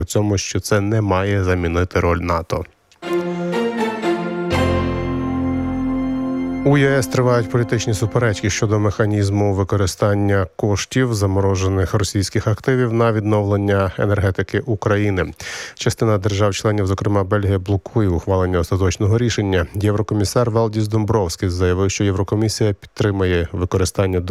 при цьому, що це не має замінити роль НАТО. У ЄС тривають політичні суперечки щодо механізму використання коштів заморожених російських активів на відновлення енергетики України. Частина держав-членів, зокрема Бельгія, блокує ухвалення остаточного рішення. Єврокомісар Валдіс Домбровскіс заявив, що Єврокомісія підтримає використання